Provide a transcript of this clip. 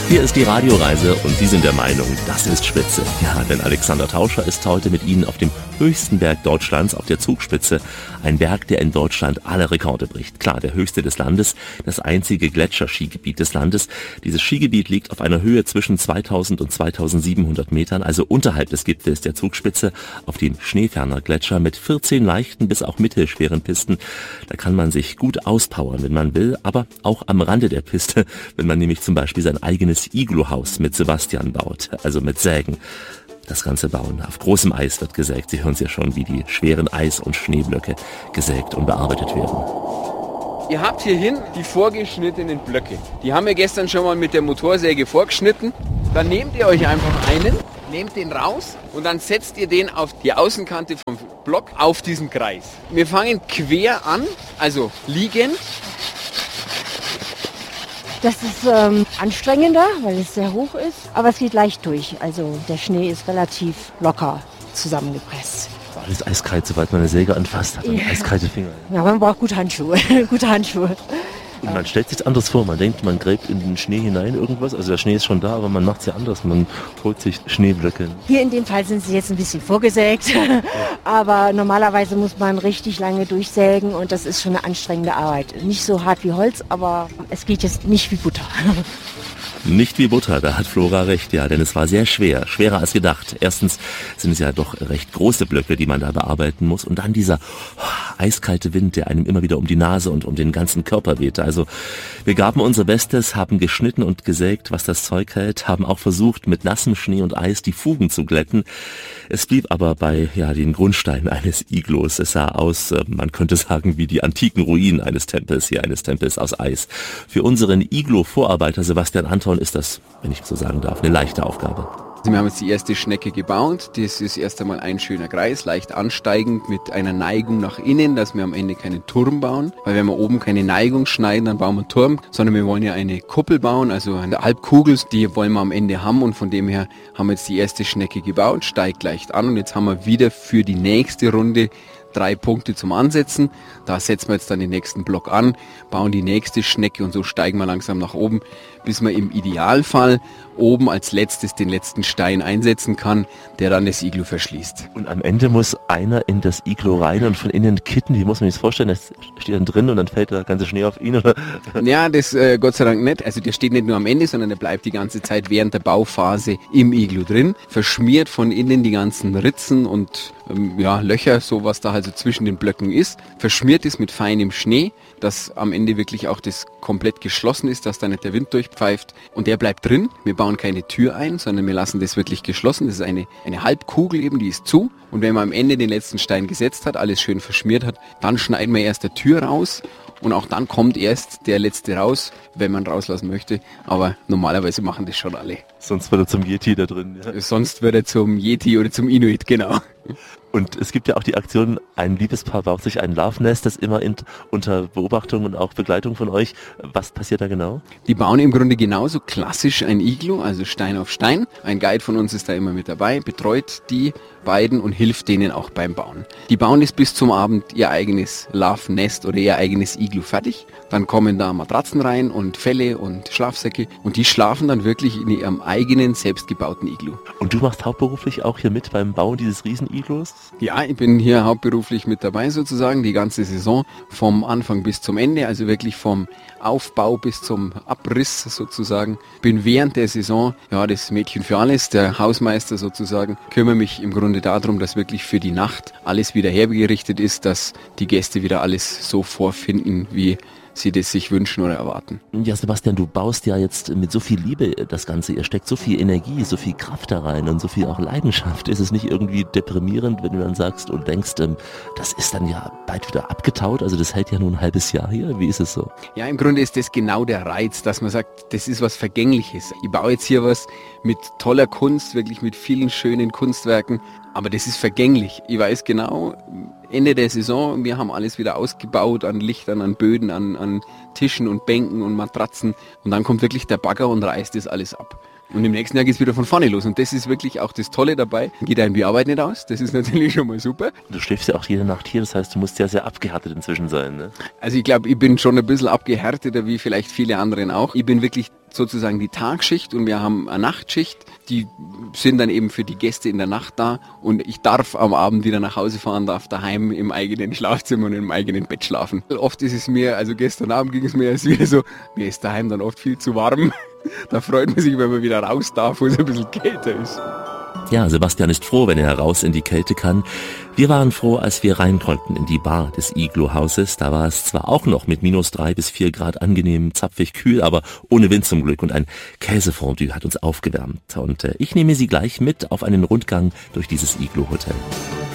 Hier ist die Radioreise und Sie sind der Meinung, das ist Spitze. Ja, denn Alexander Tauscher ist heute mit Ihnen auf dem höchsten Berg Deutschlands, auf der Zugspitze. Ein Berg, der in Deutschland alle Rekorde bricht. Klar, der höchste des Landes, das einzige Gletscherskigebiet des Landes. Dieses Skigebiet liegt auf einer Höhe zwischen 2000 und 2700 Metern, also unterhalb des Gipfels der Zugspitze, auf dem Schneeferner Gletscher mit 14 leichten bis auch mittelschweren Pisten. Da kann man sich gut auspowern, wenn man will, aber auch am Rande der Piste, wenn man nämlich zum Beispiel sein eigenes Iglu-Haus mit Sebastian baut, also mit Sägen. Das ganze Bauen auf großem Eis wird gesägt. Sie hören es ja schon, wie die schweren Eis- und Schneeblöcke gesägt und bearbeitet werden. Ihr habt hierhin die vorgeschnittenen Blöcke. Die haben wir gestern schon mal mit der Motorsäge vorgeschnitten. Dann nehmt ihr euch einfach einen, nehmt den raus und dann setzt ihr den auf die Außenkante vom Block auf diesen Kreis. Wir fangen quer an, also liegend. Das ist anstrengender, weil es sehr hoch ist, aber es geht leicht durch. Also der Schnee ist relativ locker zusammengepresst. Alles eiskalt, sobald man eine Säge anfasst, hat man eiskalte Finger. Ja, man braucht gute Handschuhe. Gute Handschuhe. Und man stellt sich anders vor, man denkt, man gräbt in den Schnee hinein irgendwas, also der Schnee ist schon da, aber man macht es ja anders, man holt sich Schneeblöcke. Hier in dem Fall sind sie jetzt ein bisschen vorgesägt, aber normalerweise muss man richtig lange durchsägen und das ist schon eine anstrengende Arbeit. Nicht so hart wie Holz, aber es geht jetzt nicht wie Butter. Nicht wie Butter, da hat Flora recht, ja, denn es war sehr schwer, schwerer als gedacht. Erstens sind es ja doch recht große Blöcke, die man da bearbeiten muss und dann dieser eiskalte Wind, der einem immer wieder um die Nase und um den ganzen Körper wehte. Also wir gaben unser Bestes, haben geschnitten und gesägt, was das Zeug hält, haben auch versucht, mit nassem Schnee und Eis die Fugen zu glätten. Es blieb aber bei den Grundsteinen eines Iglus. Es sah aus, man könnte sagen, wie die antiken Ruinen eines Tempels aus Eis. Für unseren Iglu-Vorarbeiter Sebastian Anton ist das, wenn ich so sagen darf, eine leichte Aufgabe. Wir haben jetzt die erste Schnecke gebaut. Das ist erst einmal ein schöner Kreis, leicht ansteigend mit einer Neigung nach innen, dass wir am Ende keinen Turm bauen. Weil wenn wir oben keine Neigung schneiden, dann bauen wir einen Turm, sondern wir wollen ja eine Kuppel bauen, also eine Halbkugel, die wollen wir am Ende haben und von dem her haben wir jetzt die erste Schnecke gebaut, steigt leicht an und jetzt haben wir wieder für die nächste Runde 3 Punkte zum Ansetzen. Da setzen wir jetzt dann den nächsten Block an, bauen die nächste Schnecke und so steigen wir langsam nach oben, bis man im Idealfall oben als letztes den letzten Stein einsetzen kann, der dann das Iglu verschließt. Und am Ende muss einer in das Iglu rein und von innen kitten. Wie muss man sich das vorstellen? Das steht dann drin und dann fällt der ganze Schnee auf ihn, oder? Ja, das Gott sei Dank nicht. Also der steht nicht nur am Ende, sondern der bleibt die ganze Zeit während der Bauphase im Iglu drin. Verschmiert von innen die ganzen Ritzen und Löcher, so was da also zwischen den Blöcken ist. Verschmiert ist mit feinem Schnee, dass am Ende wirklich auch das komplett geschlossen ist, dass da nicht der Wind durchpfeift. Und der bleibt drin. Wir bauen keine Tür ein, sondern wir lassen das wirklich geschlossen. Das ist eine Halbkugel eben, die ist zu. Und wenn man am Ende den letzten Stein gesetzt hat, alles schön verschmiert hat, dann schneiden wir erst die Tür raus. Und auch dann kommt erst der letzte raus, wenn man rauslassen möchte. Aber normalerweise machen das schon alle. Sonst wird er zum Yeti da drin. Ja. Sonst wird er zum Yeti oder zum Inuit, genau. Und es gibt ja auch die Aktion, ein Liebespaar baut sich ein Love Nest, das immer unter Beobachtung und auch Begleitung von euch. Was passiert da genau? Die bauen im Grunde genauso klassisch ein Iglu, also Stein auf Stein. Ein Guide von uns ist da immer mit dabei, betreut die beiden und hilft denen auch beim Bauen. Die bauen jetzt bis zum Abend ihr eigenes Love Nest oder ihr eigenes Iglu fertig. Dann kommen da Matratzen rein und Felle und Schlafsäcke und die schlafen dann wirklich in ihrem eigenen, selbstgebauten Iglu. Und du machst hauptberuflich auch hier mit beim Bauen dieses Riesen-Iglus? Ja, ich bin hier hauptberuflich mit dabei sozusagen, die ganze Saison vom Anfang bis zum Ende, also wirklich vom Aufbau bis zum Abriss sozusagen. Bin während der Saison das Mädchen für alles, der Hausmeister sozusagen, kümmere mich im Grunde darum, dass wirklich für die Nacht alles wieder hergerichtet ist, dass die Gäste wieder alles so vorfinden, wie sie das sich wünschen oder erwarten. Ja, Sebastian, du baust ja jetzt mit so viel Liebe das Ganze. Ihr steckt so viel Energie, so viel Kraft da rein und so viel auch Leidenschaft. Ist es nicht irgendwie deprimierend, wenn du dann sagst und denkst, das ist dann ja bald wieder abgetaut? Also das hält ja nur ein halbes Jahr hier. Wie ist es so? Ja, im Grunde ist das genau der Reiz, dass man sagt, das ist was Vergängliches. Ich baue jetzt hier was mit toller Kunst, wirklich mit vielen schönen Kunstwerken. Aber das ist vergänglich. Ich weiß genau, Ende der Saison, wir haben alles wieder ausgebaut an Lichtern, an Böden, an Tischen und Bänken und Matratzen. Und dann kommt wirklich der Bagger und reißt das alles ab. Und im nächsten Jahr geht es wieder von vorne los. Und das ist wirklich auch das Tolle dabei. Geht einem die Arbeit nicht aus. Das ist natürlich schon mal super. Du schläfst ja auch jede Nacht hier. Das heißt, du musst ja sehr abgehärtet inzwischen sein, ne? Also ich glaube, ich bin schon ein bisschen abgehärteter wie vielleicht viele anderen auch. Ich bin wirklich sozusagen die Tagschicht und wir haben eine Nachtschicht. Die sind dann eben für die Gäste in der Nacht da und ich darf am Abend wieder nach Hause fahren, darf daheim im eigenen Schlafzimmer und im eigenen Bett schlafen. Oft ist es mir, also gestern Abend ging es mir jetzt wieder so, mir ist daheim dann oft viel zu warm. Da freut man sich, wenn man wieder raus darf, wo es ein bisschen kälter ist. Ja, Sebastian ist froh, wenn er heraus in die Kälte kann. Wir waren froh, als wir rein konnten in die Bar des Iglu-Hauses. Da war es zwar auch noch mit -3 bis 4 Grad angenehm, zapfig kühl, aber ohne Wind zum Glück. Und ein Käsefondue hat uns aufgewärmt. Und ich nehme Sie gleich mit auf einen Rundgang durch dieses Iglu-Hotel.